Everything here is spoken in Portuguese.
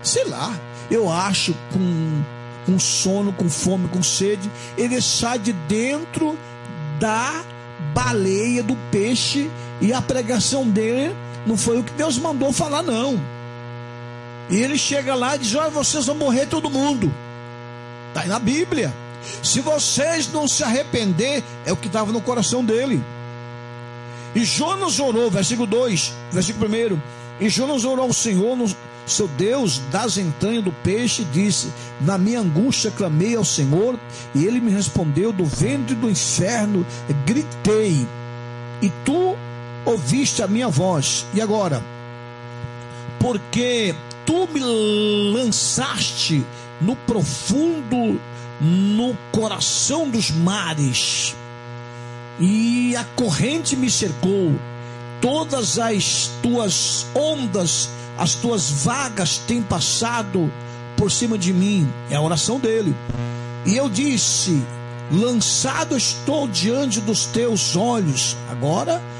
sei lá, eu acho, com sono, com fome, com sede. Ele sai de dentro da baleia, do peixe, e a pregação dele não foi o que Deus mandou falar, não. E ele chega lá e diz: olha, vocês vão morrer todo mundo. Está aí na Bíblia. Se vocês não se arrepender, é o que estava no coração dele. E Jonas orou, versículo 2, versículo 1. E Jonas orou ao Senhor, seu Deus, das entranhas do peixe, e disse: na minha angústia clamei ao Senhor, e ele me respondeu. Do ventre do inferno gritei, e tu ouviste a minha voz. E agora? Porque tu me lançaste no profundo, no coração dos mares, e a corrente me cercou. Todas as tuas ondas, as tuas vagas têm passado por cima de mim. É a oração dele. E eu disse: lançado estou diante dos teus olhos. Agora